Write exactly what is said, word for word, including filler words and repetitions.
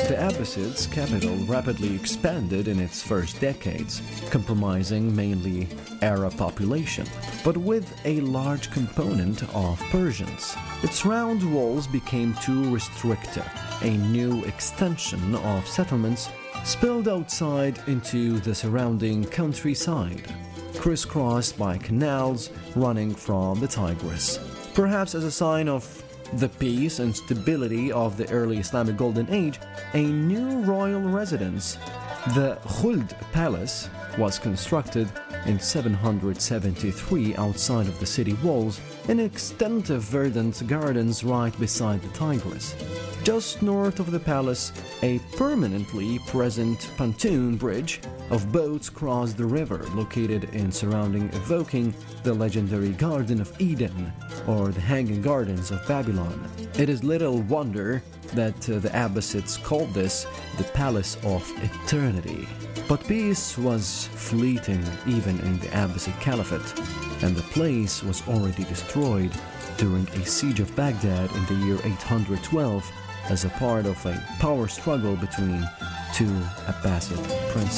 The Abbasids' capital rapidly expanded in its first decades, comprising mainly Arab population, but with a large component of Persians. Its round walls became too restrictive. A new extension of settlements spilled outside into the surrounding countryside, crisscrossed by canals running from the Tigris. Perhaps as a sign of the peace and stability of the early Islamic Golden Age, a new royal residence, the Khuld Palace, was constructed in seven hundred seventy-three outside of the city walls in extensive verdant gardens right beside the Tigris. Just north of the palace, a permanently present pontoon bridge of boats crossed the river, located in surrounding, evoking the legendary Garden of Eden or the Hanging Gardens of Babylon. It is little wonder that uh, the Abbasids called this the Palace of Eternity. But peace was fleeting even in the Abbasid Caliphate, and the place was already destroyed during a siege of Baghdad in the year eight hundred twelve as a part of a power struggle between two Abbasid princes.